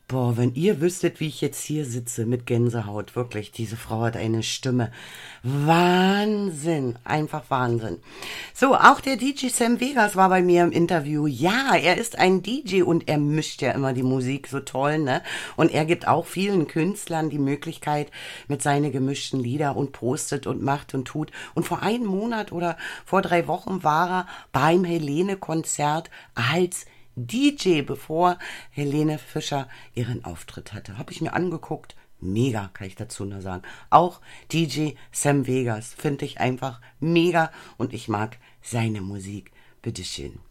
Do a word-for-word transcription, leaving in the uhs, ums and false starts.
Boah, wenn ihr wüsstet, wie ich jetzt hier sitze mit Gänsehaut, wirklich, diese Frau hat eine Stimme. Wahnsinn, einfach Wahnsinn. So, auch der D J Sam Vegas war bei mir im Interview. Ja, er ist ein D J und er mischt ja immer die Musik so toll, ne? Und er gibt auch vielen Künstlern die Möglichkeit mit seinen gemischten Lieder und postet und macht und tut. Und vor einem Monat oder vor drei Wochen war er beim Helene-Konzert als D J, bevor Helene Fischer ihren Auftritt hatte. Habe ich mir angeguckt. Mega, kann ich dazu nur sagen. Auch D J Sam Vegas finde ich einfach mega und ich mag seine Musik. Bitteschön.